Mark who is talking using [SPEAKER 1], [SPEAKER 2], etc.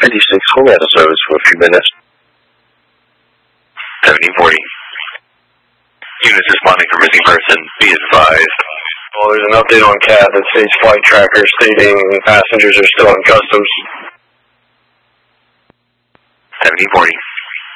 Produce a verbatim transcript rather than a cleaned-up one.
[SPEAKER 1] fifty-six, hold out of service for a few minutes.
[SPEAKER 2] seventy forty. Units responding for missing person, be advised.
[SPEAKER 3] Well, there's an update on C A D that states flight tracker stating passengers are still in customs.
[SPEAKER 2] seventy forty.